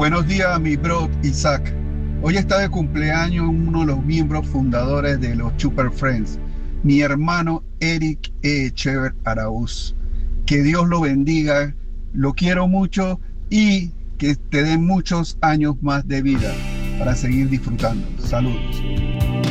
Buenos días, mi bro Isaac. Hoy está de cumpleaños uno de los miembros fundadores de los Super Friends, mi hermano Eric Echever Araúz. Que Dios lo bendiga, lo quiero mucho y que te den muchos años más de vida para seguir disfrutando. Saludos.